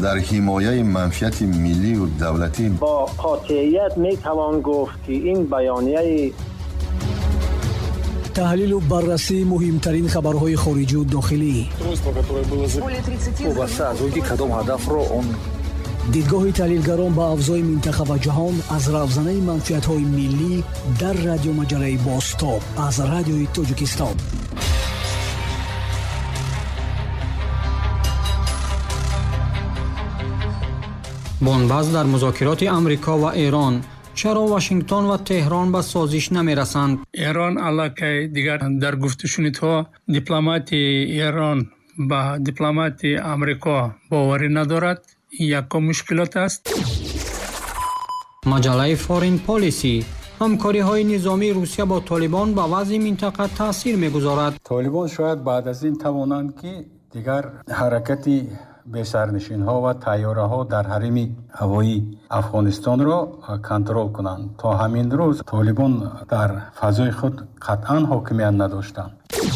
дар ҳимояи манфиати миллию давлатӣ бо қотъият метавон гуфт ки ин байонияи таҳлилу баррасии муҳимтарин хабарҳои хориҷию дохилӣ, дидгоҳи таҳлилгарон ба авзои минтақа ва ҷаҳон аз равзанаи манфиатҳои миллӣ дар радиомаҷалаи Бостоб аз радиои Тоҷикистон. бонбаст дар музокироти амрико ва эрон. чаро Вашингтон ва Теҳрон ба созиш намерасанд? эрон аллакай дигар дар гуфтушунидҳо дипломати эрон ба дипломати амрико боварӣ надорад. якум мушкилот аст. маҷалаи Foreign Policy: ҳамкориҳои низомии Русия бо Толибон ба вазъи минтақа таъсир мегузорад. Толибон шояд баъд аз ин тавонанд ки дигар ҳаракати бесарнишинҳо ва тайёраҳо дар ҳарими ҳавои Афғонистонро контрол кунанд. То ҳамин рӯз Толибон дар фазои худ қатъан ҳокимият надоштанд.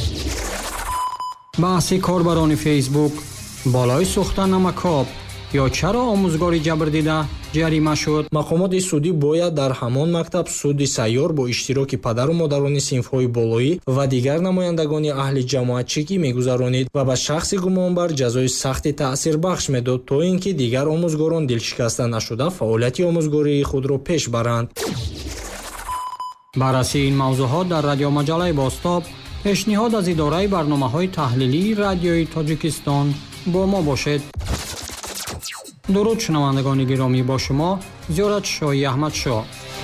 баҳси корбарони Facebook: болои сӯхта намакоб ё чаро омӯзгори ҷабрдида ҷарима шуд? мақомоти судӣ бояд дар ҳамон мактаб суди сайёр бо иштироки падару модарони синфҳои болоӣ ва дигар намояндагони аҳли ҷамоатчигӣ мегузаронид ва ба шахси гумонбар ҷазои сахти таъсирбахш медод, то ин ки дигар омӯзгорон дилшикаста нашуда фаъолияти омӯзгории худро пеш баранд. баррасии ин мавзӯъҳо дар радиомаҷалаи Бостоб. пешниҳод аз идораи барномаҳои таҳлилии радиои Тоҷикистон. бо мо бошед. дуруд шунавандагони гиромӣ, бо шумо Зиёратшоҳӣ Аҳмадшоҳ.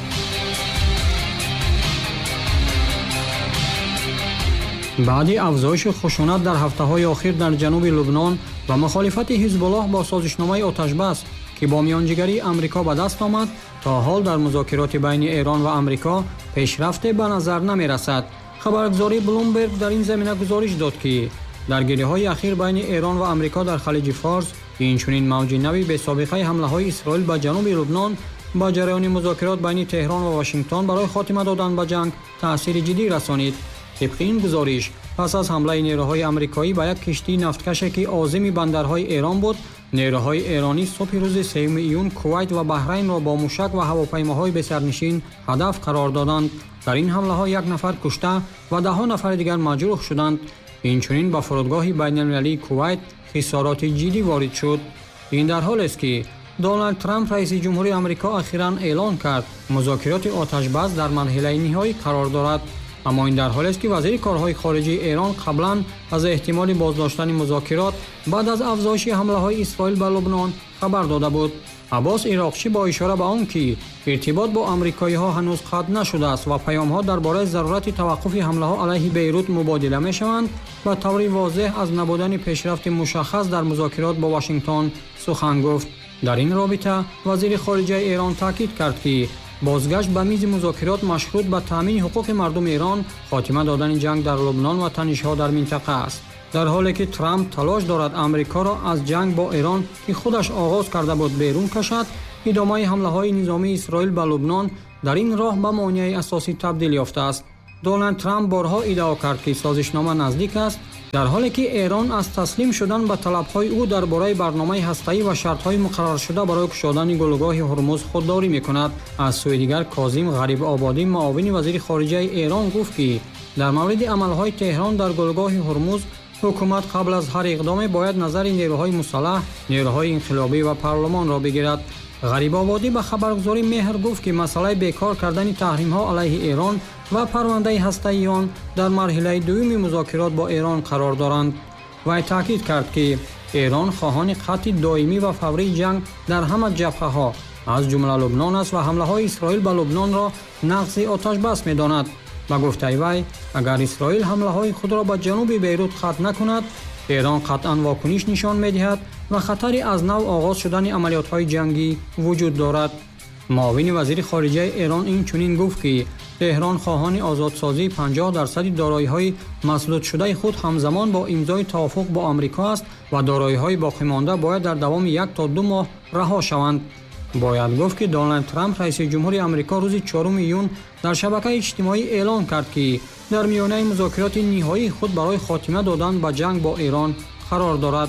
баъди афзоиши хушунат дар ҳафтаҳои охир дар ҷануби Лубнон ва мухолифати Ҳизбуллоҳ бо созишномаи оташбас, ки бо миёнҷигарии Амрико ба даст омад, то ҳол дар музокироти байни Эрон ва Амрико пешрафте ба назар намерасад. хабаргузори Bloomberg дар ин замина гузориш дод ки даргириҳои ахир байни Эрон ва Амрико дар халиҷи Форс, инчунин мавҷи нави бесобиқаи ҳамлаҳои Исроил ба ҷануби Лубнон ба ҷараёни музокирот байни Теҳрон ва Вашингтон барои хотима додан ба ҷанг таъсири ҷиддӣ расонид. тибқи ин гузориш, пас аз ҳамлаи нерӯҳои амрикоӣ ба як киштии нафткаше ки озими бандарҳои Эрон буд, нерӯҳои эронӣ субҳи рӯзи 3 июн Кувайт ва Баҳрайнро бо мушак ва ҳавопаймоҳои бесарнишин ҳадаф қарор доданд. дар ин ҳамлаҳо 1 нафар кушта ва 10 нафари дигар маҷрӯҳ шуданд. инчунин ба фурудгоҳи байналмилалии Кувайт хисороти ҷиддӣ ворид шуд. ин дар ҳолест ки Дональд Трамп раиси ҷумҳури Амрико ахиран эълон кард музокироти оташбас дар марҳилаи ниҳоӣ қарор дорад. аммо ин дар ҳолест ки вазири корҳои хориҷии Эрон қаблан аз эҳтимоли боздоштани музокирот баъд аз афзоиши ҳамлаҳои Исроил ба Лубнон хабар дода буд. Аббос ироқчӣ бо ишора ба он ки иртибот бо амрикоиҳо ҳанӯз қатъ нашудааст ва паёмҳо дар бораи зарурати таваққуфи ҳамлаҳо алайҳи Бейрут мубодила мешаванд, ба таври возеҳ аз набудани пешрафти мушаххас дар музокирот бо Вашингтон сухан гуфт. дар ин робита вазири хориҷаи Эрон таъкид кард ки бозгашт ба мизи музокирот машрут ба таъмини ҳуқуқи мардуми Эрон, хотима додани ҷанг дар Лубнон ва танишҳо дар минтақа аст. дар ҳоле ки Трамп талош дорад Амрикоро аз ҷанг бо Эрон, ки худаш оғоз карда буд, берун кашад, идомаи ҳамлаҳои низомии Исроил ба Лубнон дар ин роҳ ба монеаи асосӣ табдил ёфтааст. Дональд Трамп борҳо иддао кард ки созишнома наздик аст, дар ҳоле ки Эрон аз таслим шудан ба талабҳои ӯ дар бораи барномаи ҳастаӣ ва шартҳои муқарраршуда барои кушодани гулӯгоҳи Ҳурмуз худдорӣ мекунад. аз сӯи дигар Козим Ғарибободӣ, муовини вазири хориҷаи Эрон, гуфт ки дар мавриди амалҳои Теҳрон дар гулӯгоҳи Ҳурмуз ҳукумат қабл аз ҳар иқдоме бояд назари нерӯҳои мусаллаҳ, нерӯҳои инқилобӣ ва парлумонро бигирад. Ғарибободӣ ба хабаргузори Меҳр гуфт ки масъалаи бекор кардани таҳримҳо алайҳи Эрон ва парвандаи ҳастаии он дар марҳилаи дуюми музокирот бо Эрон қарор доранд. вай таъкид кард ки Эрон хоҳони қатъи доимӣ ва фаврии ҷанг дар ҳама ҷабҳаҳо, аз ҷумла Лубнон аст ва ҳамлаҳои Исроил ба Лубнонро нақзи оташбас медонад. ба гуфтаи вай, агар Исроил ҳамлаҳои худро ба ҷануби Бейрут қатъ накунад, Эрон қатъан вокуниш нишон медиҳад ва хатари аз нав оғоз шудани амалиётҳои ҷангӣ вуҷуд дорад. муовини вазири хориҷаи Эрон инчунин гуфт ки Теҳрон хоҳони озодсозии 50% дороиҳои маслудшудаи худ ҳамзамон бо имзои тавофуқ бо Амрико аст ва дороиҳои боқимонда бояд дар давоми 1 то 2 моҳ раҳо шаванд. бояд гуфт ки Дональд Трамп раиси ҷумҳури Амрико рӯзи 4 июн дар шабакаи иҷтимоӣ эълон кард ки дар миёнаи музокироти ниҳоии худ барои хотима додан ба ҷанг бо Эрон қарор дорад.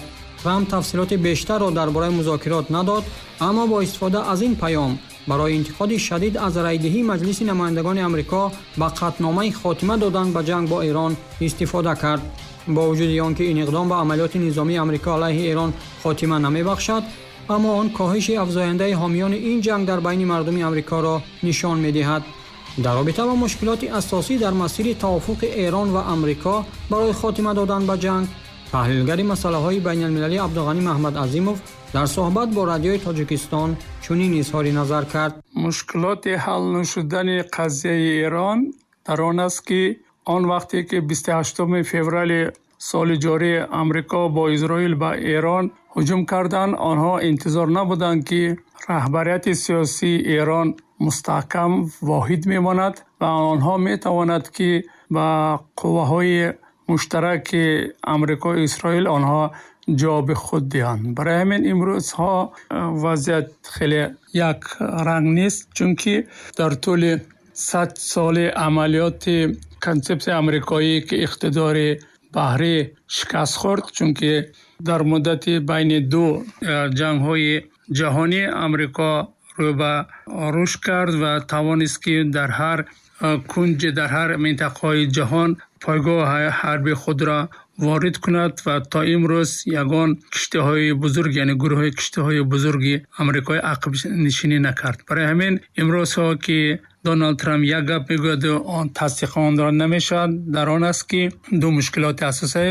ترامپ تفصیلات بیشتر را درباره مذاکرات نداد، اما با استفاده از این پیام برای انتقاد شدید از رأی‌دهی مجلس نمایندگان آمریکا به قطعنامه خاتمه دادن به جنگ با ایران استفاده کرد. با وجود آنکه این اقدام به عملیات نظامی آمریکا علیه ایران خاتمه نمی‌بخشد، اما آن کاهش افزاینده حامیان این جنگ در بین مردم آمریکا را نشان می‌دهد. در رابطه با مشکلات اساسی در مسیر توافق ایران و آمریکا برای خاتمه دادن به جنگ، تحلیلگر مسائل بین المللی عبدالغنی محمد عظیموف در صحبت با رادیوی تاجیکستان چنین اظهار نظر کرد. مشکلات حل نشدن قضیه ایران در آن است که آن وقتی که 28 فوریه سال جاری آمریکا با اسرائیل به ایران هجوم کردند، آنها انتظار نبودند که رهبریت سیاسی ایران مستحکم واحد میماند و آنها میتواند که با قوه‌های مشترک آمریکا و اسرائیل آنها جواب خود دهند. برای همین امروز ها وضعیت خیلی یک رنگ نیست، چون که در طول 100 سال عملیات کنسپت آمریکایی که اقتدار بحری شکست خورد، چون که در مدت بین دو جنگ های جهانی آمریکا رو به رشد کرد و توانست که در هر کنج در هر منطقه های جهان پایگاه حربی خود را وارد کند و تا امروز یگان کشتی های بزرگ، یعنی گروه های کشتی های بزرگی آمریکای عقب نشینی نکرد. برای همین امروز ها که دونالد ترامپ یک گپ میگوید و آن تصدیق آن را نمیشد، در آن است که دو مشکلات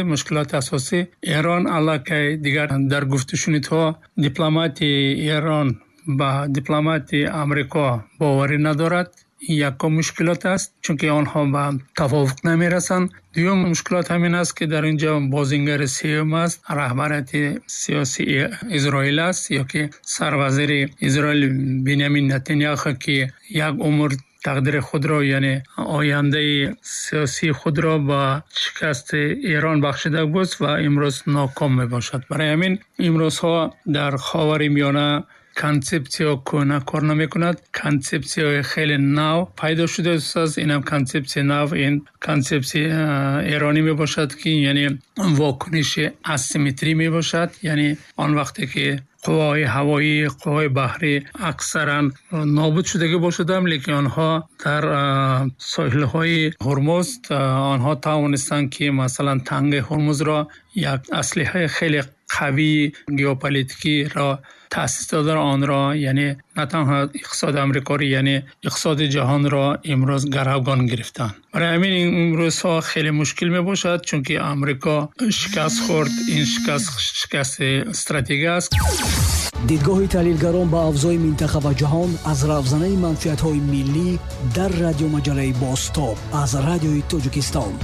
اساسی ایران علاقه دیگر در گفتشونی‌ها دیپلمات ایران با دیپلمات آمریکا باوری ندارد. یک مشکلات است، چون که آنها به توافق نمیرسند. دوم مشکلات همین است که در اینجا بازیگر سیوم است، رهبریت سیاسی اسرائیل است، یا که سروزیر اسرائیل بنیامین نتانیاهو که یک عمر تقدیر خود را، یعنی آینده سیاسی خود را با شکست ایران بخشیده بود و امروز ناکام می باشد. برای همین امروز ها در خاورمیانه کنسپسیا کار نمی کند. کنسپسیا خیلی نو پیدا شده است. این هم کنسپسیا نو، این کنسپسیا ایرانی می باشد که یعنی واکنش اسیمتری می باشد. یعنی آن وقتی که قوای هوایی، قوای بحری اکثرا نابود شده باشدند، لیکن آنها در ساحل های هرمز آنها توانستند که مثلا تنگه هرمز را یک اسلحه خیلی قوی ژئوپلیتیکی را تأسیس دادن آن را، یعنی نه تنها اقتصاد آمریکا را، یعنی اقتصاد جهان را امروز گروگان گرفتند. برای همین امروز ها خیلی مشکل می باشد، چون که آمریکا شکست خورد. این شکست استراتژیک است. دیدگاه تحلیلگران با افزای منطقه و جهان از رفزنه منفعت‌های ملی در رادیو مجله باستاب از رادیوی تاجیکستان.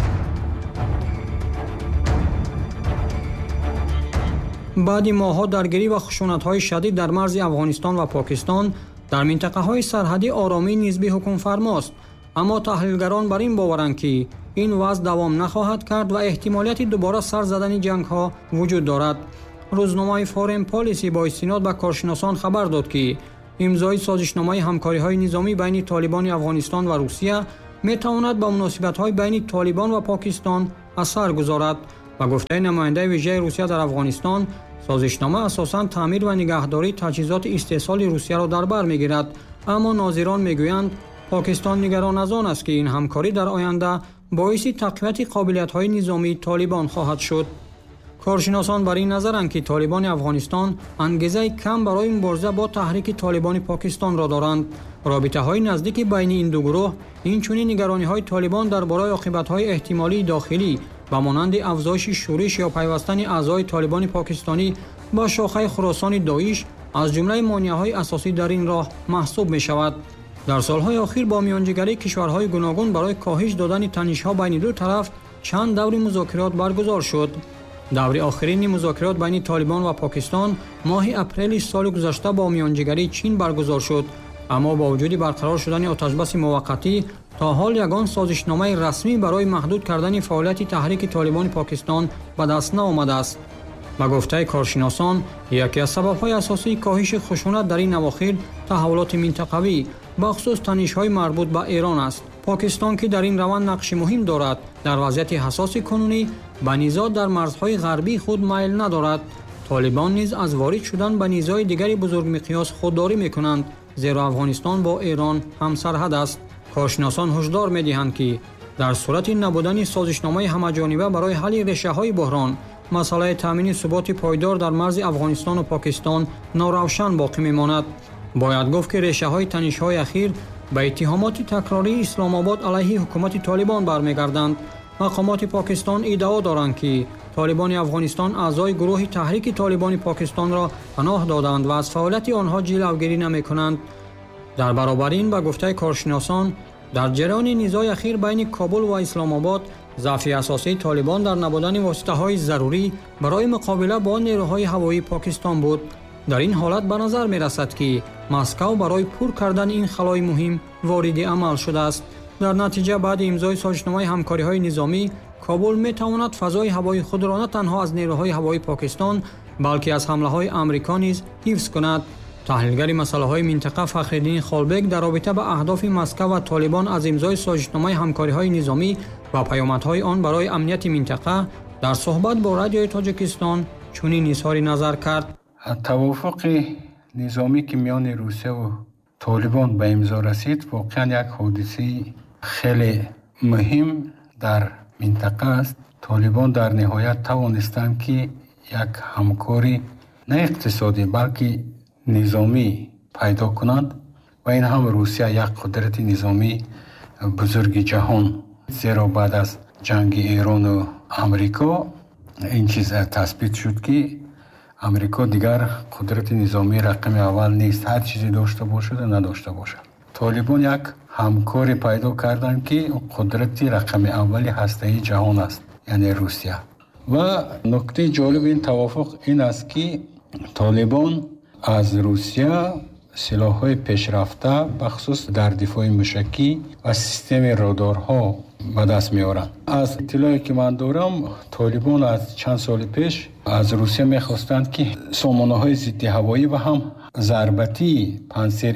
بعد ماه‌ها درگیری و خشونت‌های شدید در مرز افغانستان و پاکستان در منطقه‌های سرحدی آرامی نسبی حکم فرماست، اما تحلیلگران بر این باورند که این وضع دوام نخواهد کرد و احتمالیت دوباره سر زدن جنگ‌ها وجود دارد. روزنامه فورن پالیسی با استناد به کارشناسان خبر داد که امضای سازشنامه همکاری‌های نظامی بین طالبان افغانستان و روسیه می‌تواند به مناسبت‌های بین طالبان و پاکستان اثر گذارد. و گفته نماینده ویژه روسیه در افغانستان، سازشنامه اساساً تعمیر و نگهداری تجهیزات استحصال روسیه را در بر می‌گیرد، اما ناظران می‌گویند پاکستان نگران از آن است که این همکاری در آینده باعث تقویت قابلیت‌های نظامی طالبان خواهد شد. کارشناسان بر این نظرند که طالبان افغانستان انگیزه کم برای مبارزه با تحریک طالبان پاکستان را دارند. رابطه‌های نزدیک بین این دو گروه اینچنین نگرانی‌های طالبان درباره عاقبت‌های احتمالی داخلی و مانند افزایش شورش یا پیوستن اعضای طالبان پاکستانی با شاخه خراسان داعش از جمله مانع‌های اساسی در این راه محسوب می‌شود. در سال‌های اخیر با میانجیگری کشورهای گوناگون برای کاهش دادن تنش‌ها بین دو طرف چند دور مذاکرات برگزار شد. دور آخرین مذاکرات بین طالبان و پاکستان ماه اپریل سال گذشته با میانجیگری چین برگزار شد، اما با وجود برقرار شدن آتشبس موقتی تا حال یگان سازشنامه رسمی برای محدود کردن فعالیت تحریک طالبان پاکستان به دست نآمده است. با گفته کارشناسان، یکی از سبب‌های اساسی کاهش خشونت در این اواخر تحولات منطقوی بخصوص تنش‌های مربوط به ایران است. پاکستان که در این روند نقش مهم دارد، در وضعیت حساس کنونی به نزاع در مرزهای غربی خود میل ندارد. طالبان نیز از وارد شدن به نیزهای دیگری بزرگ مقیاس خودداری میکنند، زیرا افغانستان با ایران هم سرحد است. کارشناسان هشدار میدهند که در صورت نبودن سازشنامه همه‌جانبه برای حل ریشه‌های بحران، مسئله تامین ثبات پایدار در مرز افغانستان و پاکستان ناروشن باقی میماند. باید گفت که ریشه‌های تنش‌های اخیر به اتهامات تکراری اسلام آباد علیه حکومت طالبان برمیگردند. مقامات پاکستان ادعا دارند که طالبان افغانستان اعضای گروه تحریک طالبان پاکستان را پناه دادند و از فعالیت آنها جلوگیری نمی‌کنند. در برابر این به گفته کارشناسان، در جریان نیزهای اخیر بین کابل و اسلام آباد، ضعف اساسی طالبان در نبودن واسطه‌های ضروری برای مقابله با نیروهای هوایی پاکستان بود. در این حالت به نظر می‌رسد که مسکو برای پر کردن این خلای مهم وارد عمل شده است. در نتیجه بعد امضای سازشنامه همکاری‌های نظامی، کابل می‌تواند فضای هوایی خود را نه تنها از نیروهای هوایی پاکستان بلکه از حمله‌های آمریکا نیز حفظ کند. تحلیلگر مسائل منطقه فخرالدین خالبک در رابطه با اهداف مسکو و طالبان از امضای سازشنامه همکاری‌های نظامی و پیامدهای آن برای امنیت منطقه در صحبت با رادیوی تاجیکستان چنین اظهار نظر کرد. توافق نظامی که میان روسیه و طالبان به امضا رسید واقعا یک حادثه خیلی مهم در منطقه است. طالبان در نهایت توانستند که یک همکاری نه اقتصادی بلکه نظامی پیدا کنند و این هم روسیه یک قدرت نظامی بزرگ جهان، زیرا بعد از جنگ ایران و امریکا این چیز تثبیت شد که امریکا دیگر قدرت نظامی رقم اول نیست، هر چیزی داشته باشد و نداشته باشد. طالبان یک همکاری پیدا کردند که قدرت رقم اولی هسته‌ای جهان است، یعنی روسیه. و نکته جالب این توافق این است که طالبان از روسیه سلاح‌های پیشرفته بخصوص در دفاع موشکی و سیستم رادارها به دست می‌آورند. از اطلاعی که من دارم طالبان از چند سال پیش از روسیه می‌خواستند که سامانه‌های ضد هوایی و هم ضربتی پانسر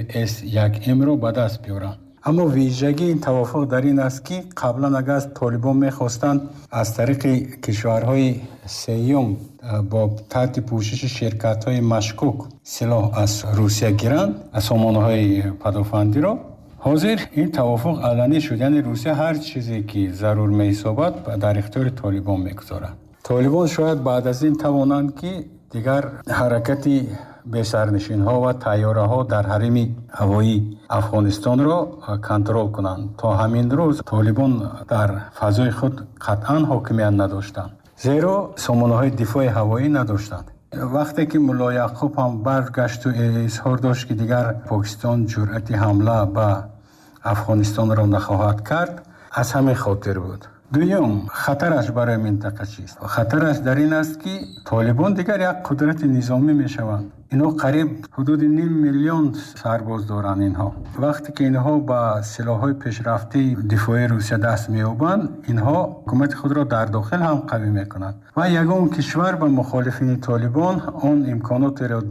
S1M را به دست بیارند. اما ویژگی این توافق در این است که قبلا اگر از طالبان می‌خواستند از طریق کشورهای سوم با تحت پوشش شرکت‌های مشکوک سلاح از روسیه گیرند، از سامانه‌های پدافندی را، حاضر این توافق علنی شد، یعنی روسیه هر چیزی که ضرور می‌حسابد در اختیار طالبان می‌گذارد. طالبان شاید بعد از این توانند که دیگر حرکتی به سرنشین‌ها و طیاره‌ها در حریم هوایی افغانستان را کنترل کنند. تا همین روز طالبان در فضای خود قطعاً حاکمیت نداشتند، زیرا سامانه‌های دفاع هوایی نداشتند. وقتی که ملا یعقوب هم برگشت و اظهار داشت که دیگر پاکستان جرأت حمله به افغانستان را نخواهد کرد، از همین خاطر بود. دوم، خطرش برای منطقه چیست؟ خطرش در این است که طالبان دیگر یک قدرت نظامی می شوند. اینها قریب حدود 9 میلیون سرباز دارند. اینها وقتی که اینها با سلاح‌های پیشرفته دفاعی روسیه دست می‌یابند، اینها حکومت خود را در داخل هم قوی می‌کنند و یگان کشور به مخالفین طالبان آن امکانات را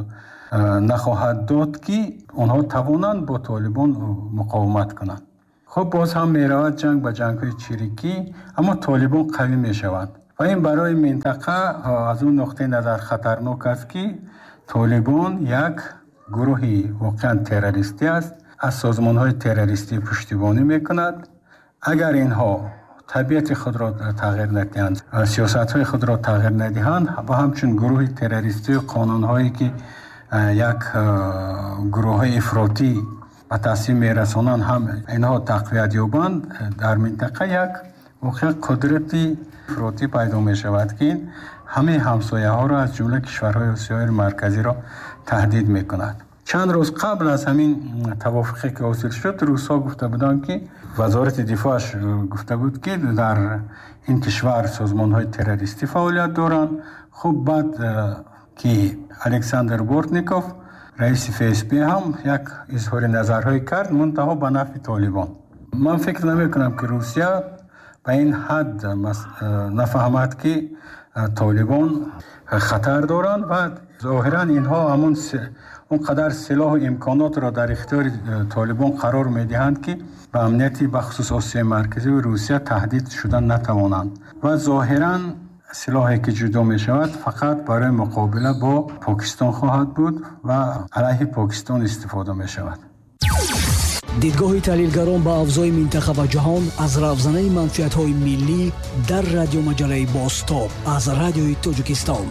نخواهد داد که آنها توانند با طالبان مقاومت کنند. خب باز هم می‌رود جنگ به جنگ‌های چریکی، اما طالبان قوی می‌شوند و این برای منطقه از اون نقطه نظر خطرناک است که طالبان یک گروهی واقعا تروریستی است، از سازمان‌های تروریستی پشتیبانی می‌کند. اگر اینها طبیعت خود را تغییر ندهند، سیاست‌های خود را تغییر ندهند و همچون گروه تروریستی و قانون‌هایی که یک گروه افراطی و تصمیم می‌رسانند هم اینها تقویت یابند، در منطقه یک واقعا قدرتی افراطی پیدا می‌شود که همه همسایه‌ها را از جمله کشورهای آسیای مرکزی را تهدید می‌کند. چند روز قبل از همین توافقی که حاصل شد، روس‌ها گفته بودند که وزارت دفاعش گفته بود که در این کشور سازمان‌های تروریستی فعالیت دارند. خب بعد که الکساندر بورتنیکوف رئیس FSB هم یک اظهار نظرهایی کرد، منتها به نفع طالبان. من فکر نمی‌کنم که روسیه به این حد نفهمد که طالبان خطر دارند و ظاهراً اینها همون اونقدر سلاح و امکانات را در اختیار طالبان قرار می‌دهند که به امنیت بخصوص آسیای مرکزی و روسیه تهدید شدن نتوانند و ظاهراً силоҳе ки ҷудо мешавад фақат барои муқобила бо покистон хоҳад буд ва алайҳи покистон истифода мешавад. дидгоҳи таҳлилгарон ба авзои минтақа ва ҷаҳон аз равзанаи манфиатҳои миллӣ дар радиомаҷалаи Бостоб аз радиои Тоҷикистон.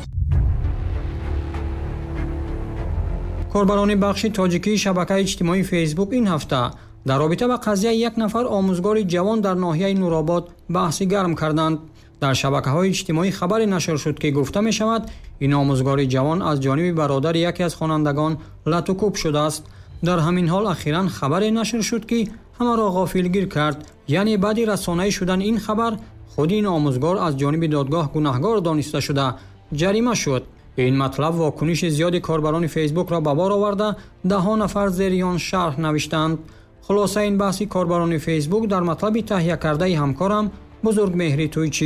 корбарони бахши тоҷикии шабакаи иҷтимоии фейсбук ин ҳафта дар робита ба қазияи як нафар омӯзгори ҷавон дар ноҳияи Нуробод баҳси гарм карданд. дар шабакаҳои иҷтимоӣ хабаре нашр шуд ки гуфта мешавад ин омӯзгори ҷавон аз ҷониби бародари яке аз хонандагон латукуб шудааст. дар ҳамин ҳол ахиран хабаре нашр шуд ки ҳамаро ғофилгир кард, яъне баъди расонаӣ шудан ин хабар худи ин омӯзгор аз ҷониби додгоҳ гунаҳгор дониста шуда ҷарима шуд. ин матлаб вокуниши зиёди корбарони фейсбукро ба бор оварда даҳҳо нафар зери он шарҳ навиштанд. хулоса ин баҳси корбарони фейсбук дар матлаби таҳия кардаи ҳамкорам Бузургмеҳри Туйчӣ.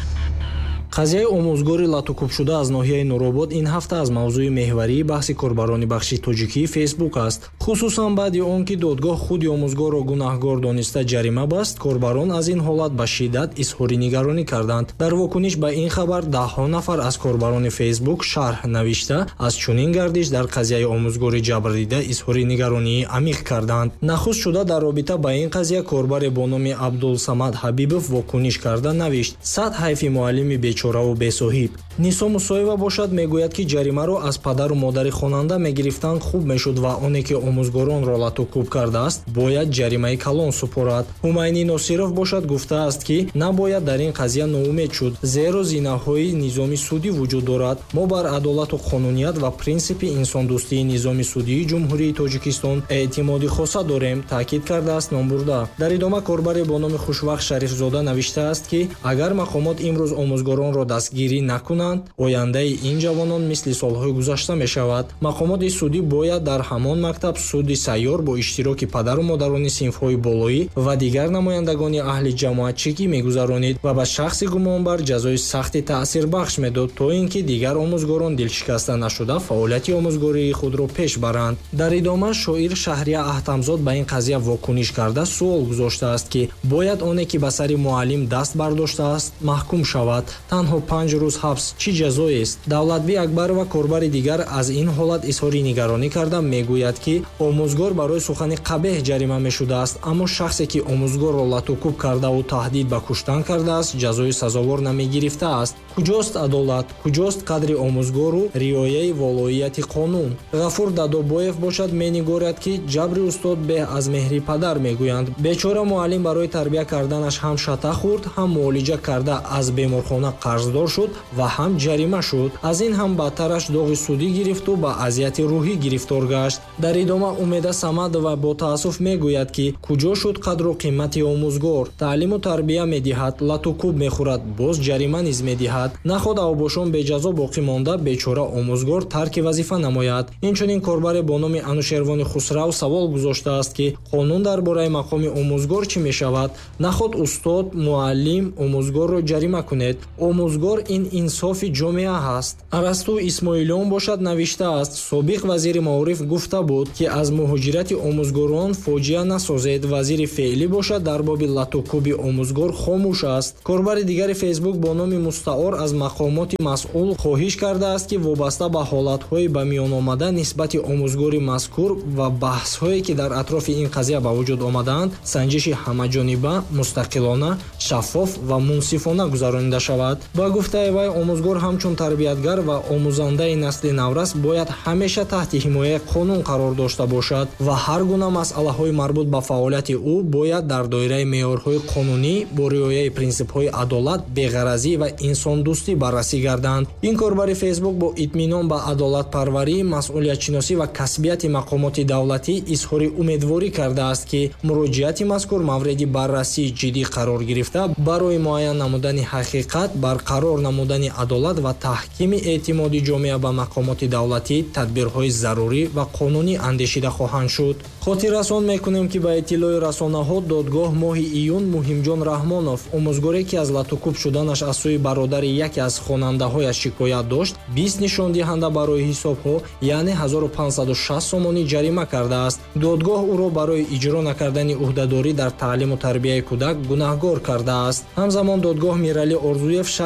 қазияи омӯзгори латукубшуда аз ноҳияи Нуробод ин ҳафта аз мавзӯи меҳварии баҳси корбарони бахши тоҷикии фейсбук аст. хусусан баъди он ки додгоҳ худи омӯзгорро гунаҳгор дониста ҷарима баст, корбарон аз ин ҳолат ба шиддат изҳори нигаронӣ карданд. дар вокуниш ба ин хабар даҳҳо нафар аз корбарони фейсбук шарҳ навишта аз чунин гардиш дар қазияи омӯзгори ҷабрдида изҳори нигаронии амиқ карданд. нахуст шуда дар робита ба ин қазия корбаре бо номи Абдулсамад Ҳабибов вокуниш карда навишт: сад ҳайфи муаллими бечораву бесоҳиб. Нисо Мусоева бошад мегӯяд ки ҷаримаро аз падару модари хонанда мегирифтан хуб мешуд ва оне ки омӯзгоронро латукуб кардааст бояд ҷаримаи калон супорад. Ҳумайнӣ Носиров бошад гуфтааст ки набояд дар ин қазия ноумед шуд, зеро зинаҳои низоми судӣ вуҷуд дорад. мо бар адолату қонуният ва принсипи инсондӯстии низоми судии ҷумҳурии Тоҷикистон эътимоди хоса дорем, таъкид кардааст номбурда. дар идома корбаре бо номи Хушвақт Шарифзода навиштааст ки агар мақомот имрӯз омӯзгоронро дастгирӣ накунанд, ояндаи ин ҷавонон мисли солҳои гузашта мешавад. мақомоти судӣ бояд дар ҳамон мактаб суди сайёр бо иштироки падару модарони синфҳои болоӣ ва дигар намояндагони аҳли ҷамоатчигӣ мегузаронид ва ба шахси гумонбар ҷазои сахти таъсирбахш медод, то ин ки дигар омӯзгорон дилшикаста нашуда фаъолияти омӯзгории худро пеш баранд. дар идома шоир Шаҳрия Аҳтамзод ба ин қазия вокуниш карда суол гузоштааст ки бояд оне ки ба сари муаллим даст бардоштааст маҳкум шавад. танҳо 5 рӯз ҳабс чӣ ҷазоест? Давлатби Акбарова корбари дигар аз ин ҳолат изҳори нигаронӣ карда мегӯяд ки омӯзгор барои сухани қабеҳ ҷарима мешудааст, аммо шахсе ки омӯзгорро латукуб кардаву таҳдид ба куштан кардааст ҷазои сазовор намегирифтааст. куҷост адолат? куҷост қадри омӯзгору риояи волоияти қонун? Ғафур Дадобоев бошад менигорад ки ҷабри устод беҳ аз меҳри падар мегӯянд. бечора муаллим барои тарбия карданаш ҳам шата хӯрд, ҳам муолиҷа карда аз беморхона қарздор шуд ва ҳам ҷарима шуд. аз ин ҳам бадтараш доғи судӣ гирифту ба азияти рӯҳӣ гирифтор гашт. дар идома Умеда Самадова бо таассуф мегӯяд ки куҷо шуд қадру қимати омӯзгор? таълиму тарбия медиҳад, латукуб мехӯрад, боз ҷарима низ медиҳад. наход авбошон беҷазо боқӣ монда, бечора омӯзгор тарки вазифа намояд. инчунин корбаре бо номи Анушервони Хусрав савол гузоштааст ки қонун дар бораи мақоми омӯзгор чӣ мешавад? наход устод, муаллим омӯзгорро ҷарима кунед. омӯзгор ин инсофи ҷомеа ҳаст. Арасту Исмоилиён бошад навиштааст: собиқ вазири маориф гуфта буд ки аз муҳоҷирати омӯзгорон фоҷиа насозед. вазири феълӣ бошад дар боби латукуби омӯзгор хомӯш аст. корбари дигари фейсбук бо номи Мустаор аз мақомоти масъул хоҳиш кардааст ки вобаста ба ҳолатҳои ба миёномада нисбати омӯзгори мазкур ва баҳсҳое ки дар атрофи ин қазия ба вуҷуд омадаанд санҷиши ҳамаҷониба, мустақилона, шаффоф ва мунсифона гузаронида шавад. ба гуфтаи вай омӯзгор ҳамчун тарбиятгар ва омӯзандаи насли наврас бояд ҳамеша таҳти ҳимояи қонун қарор дошта бошад ва ҳар гуна масъалаҳои марбут ба фаъолияти ӯ бояд дар доираи меъёрҳои қонунӣ бо риояи принсипҳои адолат, беғаразӣ ва инсондӯстӣ баррасӣ гарданд. ин корбари фейсбук бо итминон ба адолатпарварӣ, масъулиятшиносӣ ва касбияти мақомоти давлатӣ изҳори умедворӣ кардааст ки муроҷиати мазкур мавриди баррасии ҷиддӣ қарор гирифта барои муайян намудани ҳақиқат, барқарор намудани адолат ва таҳкими эътимоди ҷомеа ба мақомоти давлатӣ тадбирҳои зарурӣ ва қонунӣ андешида хоҳанд шуд. хотиррасон мекунем ки ба иттилои расонаҳо додгоҳ моҳи июн Муҳимҷон Раҳмонов, омӯзгоре ки аз латукуб шуданаш аз сӯи бародари яке аз хонандаҳояш шикоят дошт, 20 нишондиҳанда барои ҳисобҳо яъне 1560 сомонӣ ҷарима кардааст. додгоҳ ӯро барои иҷро накардани уҳдадорӣ дар таълиму тарбияи кӯдак гунаҳгор кардааст. ҳамзамон додгоҳ Мирали Орзуев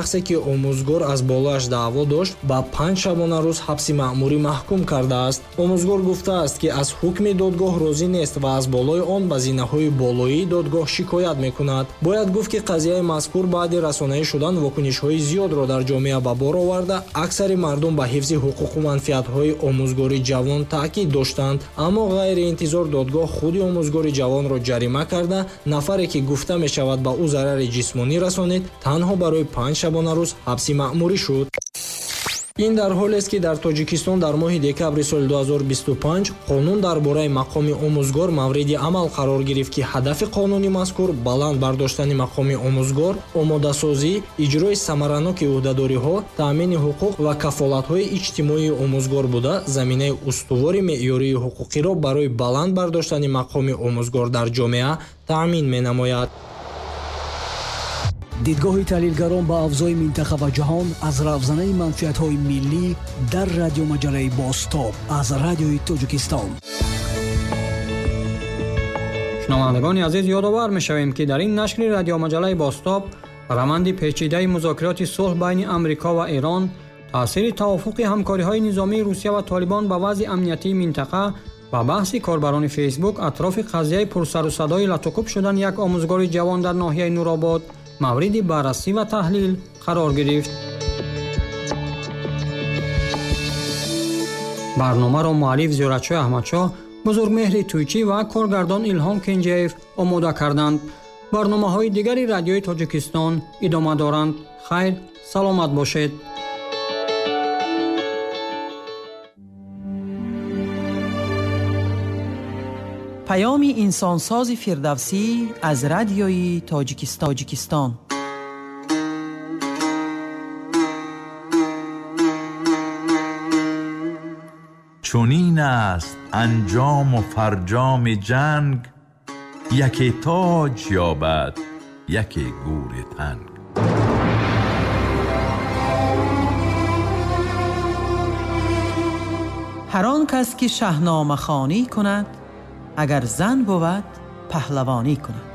шахсе ки омӯзгор аз болоаш даъво дошт ба 5 шабона рӯз ҳабси маъмурӣ маҳкум кардааст. Омӯзгор гуфтааст ки аз ҳукми додгоҳ розӣ нест ва аз болои он ба зинаҳои болоии додгоҳ шикоят мекунад. Бояд гуфт ки қазияи мазкур баъди расонаӣ шудан вокунишҳои зиёдро дар ҷомеа ба бор оварда, аксари мардум ба ҳифзи ҳуқуқу манфиатҳои омӯзгори ҷавон таъкид доштанд, аммо ғайриинтизор додгоҳ худи омӯзгори ҷавонро ҷарима карда, нафаре ки гуфта мешавад ба ӯ зарари ҷисмонӣ расонид, танҳо барои 5 шабона рӯз ҳабси маъмурӣ шуд. ин дар ҳолест ки дар Тоҷикистон дар моҳи декабри соли 2025 қонун дар бораи мақоми омӯзгор мавриди амал қарор гирифт ки ҳадафи қонуни мазкур баланд бардоштани мақоми омӯзгор, омодасозӣ, иҷрои самараноки ӯҳдадориҳо, таъмини ҳуқуқ ва кафолатҳои иҷтимоии омӯзгор буда, заминаи устувори меъёрии ҳуқуқиро барои баланд бардоштани мақоми омӯзгор дар ҷомеа таъмин менамояд. дидгоҳи таҳлилгарон ба авзои минтақа ва ҷаҳон аз равзанаи манфиатҳои миллӣ дар радиомаҷалаи Бостоб аз радиои Тоҷикистон. шунавандагони азиз, ёдовар мешавем ки дар ин нашри радиомаҷалаи Бостоб раванди печидаи музокироти сулҳ байни Амрико ва Эрон, таъсири тавофуқи ҳамкориҳои низомии Русия ва Толибон ба вазъи амниятии минтақа ва баҳси корбарони Фейсбук атрофи қазияи пурсарусадои латукуб шудан як омӯзгори ҷавон дар ноҳияи Нуробод мавриди баррасӣ ва таҳлил қарор гирифт. барномаро муаллиф Зиёратшоҳ Аҳмадшоҳ, бузургмеҳри Тӯйчӣ ва коргардон Илҳом Кенҷиев омода карданд. барномаҳои дигари радиои Тоҷикистон идома доранд. хайр, саломат бошед. پیام انسانساز فردوسی از رادیوی تاجیکستان. چنین است انجام و فرجام جنگ، یکی تاج یابد یکی گور تنگ. هر آن کس که شاهنامه خوانی کند، اگر زن بود پهلوانی کند.